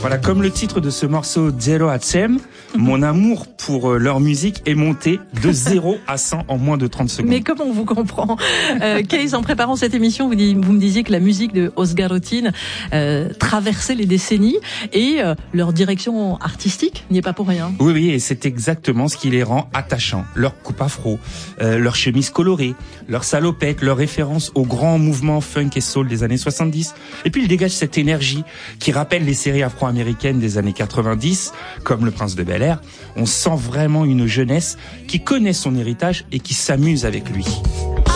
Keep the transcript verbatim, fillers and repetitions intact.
Voilà, comme le titre de ce morceau Zero à Cem, mon amour pour leur musique est monté de zéro à cent en moins de trente secondes. Mais comment on vous comprend euh, Kees, en préparant cette émission, vous, dit, vous me disiez que la musique de Oscar Otin euh, traversait les décennies et euh, leur direction artistique n'y est pas pour rien. Oui, oui, et c'est exactement ce qui les rend attachants. Leur coupe afro, euh, leur chemise colorée, leur salopette, leur référence aux grands mouvements funk et soul des années soixante-dix. Et puis ils dégagent cette énergie qui rappelle les séries afro-américaines des années quatre-vingt-dix, comme Le Prince de Bel-Air. On sent vraiment une jeunesse qui connaît son héritage et qui s'amuse avec lui.